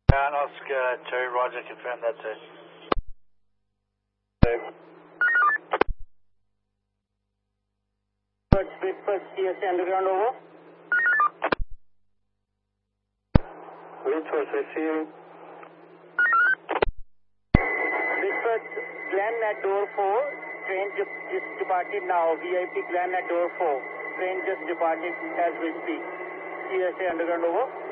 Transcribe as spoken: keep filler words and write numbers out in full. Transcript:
And Oscar, Terry, Roger, confirm that's it. Bridgeport, C S A underground, over. Bridgeport receiving. Bridgeport, Glen at door four. Train just, just departed now. V I P Glen at door four. Train just departed as we speak. C S A underground, over.